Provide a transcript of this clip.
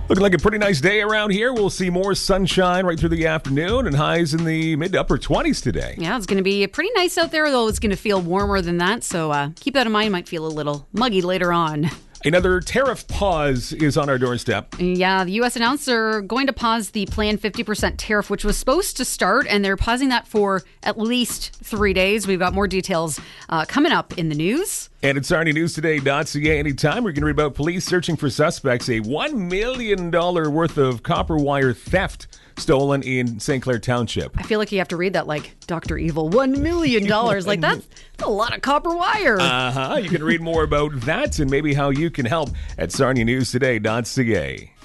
Looking like a pretty nice day around here. We'll see more sunshine right through the afternoon and highs in the mid to upper 20s today. Yeah, it's going to be pretty nice out there, though it's going to feel warmer than that. So keep that in mind. It might feel a little muggy later on. Another tariff pause is on our doorstep. Yeah, the U.S. announced they're going to pause the planned 50% tariff, which was supposed to start, and they're pausing that for at least 3 days. We've got more details coming up in the news. And at SarniNewsToday.ca anytime, we're going to read about police searching for suspects. A $1 million worth of copper wire theft stolen in St. Clair Township. I feel like you have to read that like Dr. Evil. $1 million. Like, that's a lot of copper wire. You can read more about that and maybe how you can help at SarniNewsToday.ca.